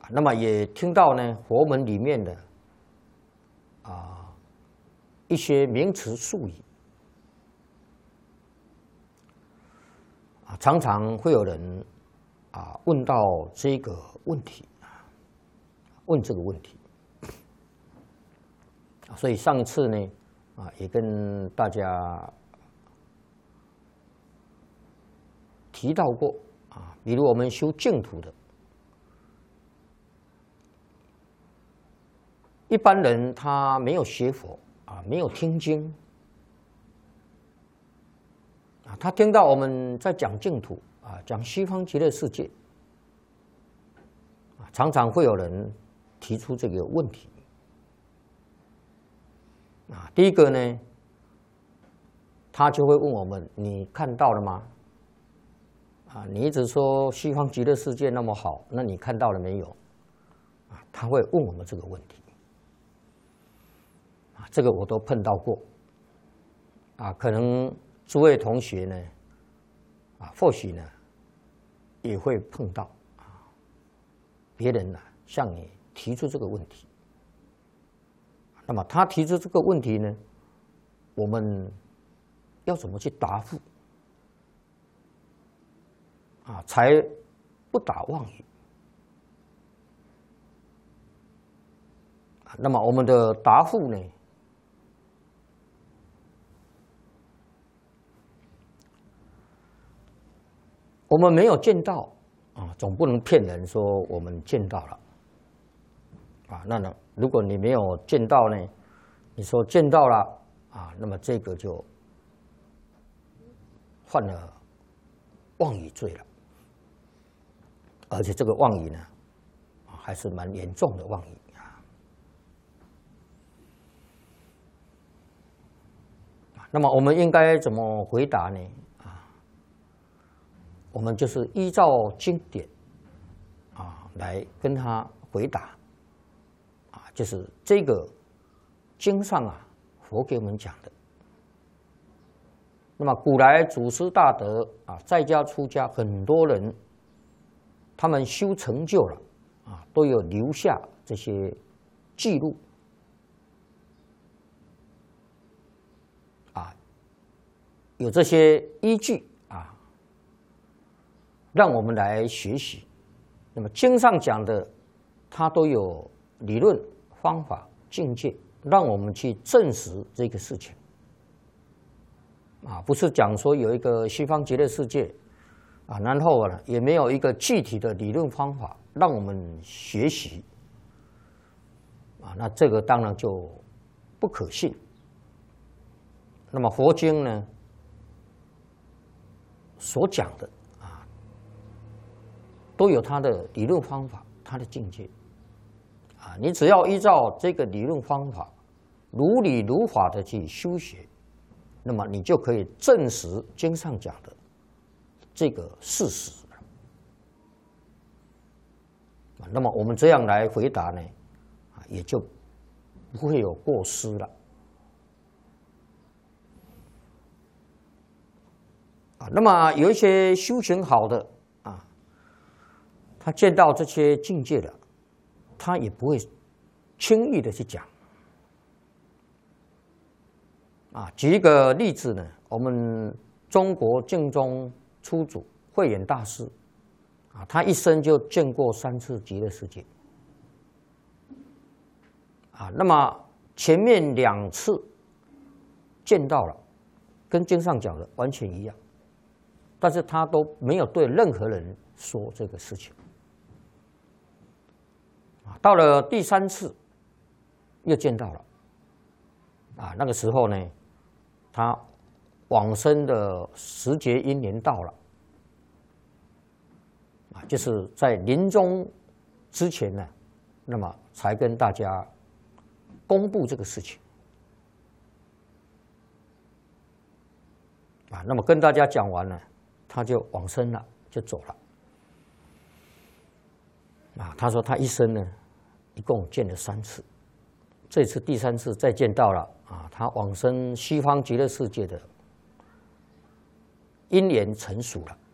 那么也听到呢佛门里面的一些名词术语常常会有人问到这个问题，问这个问题，所以上次呢也跟大家提到过比如我们修净土的，一般人他没有学佛没有听经他听到我们在讲净土讲西方极乐世界常常会有人提出这个问题第一个呢，他就会问我们：你看到了吗？你一直说西方极乐世界那么好，那你看到了没有？他会问我们这个问题。这个我都碰到过。可能诸位同学呢，或许呢也会碰到别人向你提出这个问题。那么他提出这个问题呢，我们要怎么去答复才不打妄语？那么我们的答复呢，我们没有见到总不能骗人说我们见到了那如果你没有见到呢，你说见到了那么这个就犯了妄语罪了，而且这个妄语呢还是蛮严重的妄语那么我们应该怎么回答呢？我们就是依照经典来跟他回答就是这个经上佛给我们讲的。那么古来祖师大德在家出家，很多人他们修成就了都有留下这些记录有这些依据让我们来学习。那么经上讲的，它都有理论、方法、境界，让我们去证实这个事情不是讲说有一个西方极乐世界然后也没有一个具体的理论方法让我们学习那这个当然就不可信。那么佛经呢所讲的都有它的理论方法，它的境界你只要依照这个理论方法如理如法的去修学，那么你就可以证实经上讲的这个事实那么我们这样来回答呢也就不会有过失了那么有一些修行好的他见到这些境界了，他也不会轻易的去讲举一个例子呢，我们中国净宗初祖慧远大师他一生就见过3次极乐世界那么前面2次见到了，跟经上讲的完全一样，但是他都没有对任何人说这个事情到了第3次又见到了那个时候呢他往生的时节因缘到了就是在临终之前呢，那么才跟大家公布这个事情那么跟大家讲完了，他就往生了，就走了他说他一生呢一共见了3次，这次第3次再见到了他往生西方极乐世界的因缘成熟了